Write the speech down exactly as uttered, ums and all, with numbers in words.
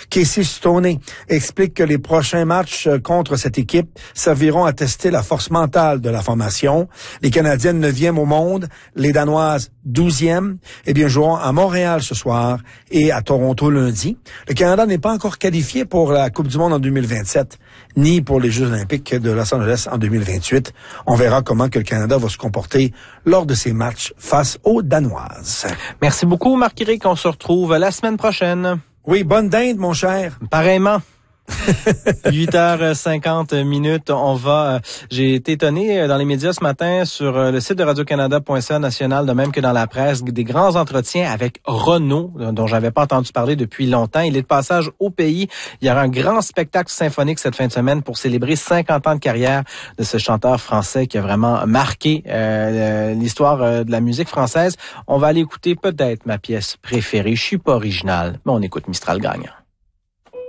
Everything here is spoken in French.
Casey Stoney explique que les prochains matchs contre cette équipe serviront à tester la force mentale de la formation. Les Canadiennes neuvième au monde, les Danoises douzième, eh bien, joueront à Montréal ce soir et à Toronto lundi. Le Canada n'est pas encore qualifié pour la Coupe du monde en deux mille vingt-sept, ni pour les Jeux olympiques de Los Angeles en deux mille vingt-huit. On verra comment que le Canada va se comporter lors de ses matchs face aux Danoises. Merci beaucoup, Marc-Éric. On se retrouve la semaine prochaine. Oui, bonne dinde, mon cher. Pareillement. huit heures cinquante minutes, on va... Euh, j'ai été étonné dans les médias ce matin sur euh, le site de radio-canada point c a national, de même que dans la presse, des grands entretiens avec Renaud, dont j'avais pas entendu parler depuis longtemps. Il est de passage au pays. Il y aura un grand spectacle symphonique cette fin de semaine pour célébrer cinquante ans de carrière de ce chanteur français qui a vraiment marqué euh, l'histoire euh, de la musique française. On va aller écouter peut-être ma pièce préférée. Je suis pas original, mais on écoute Mistral gagnant.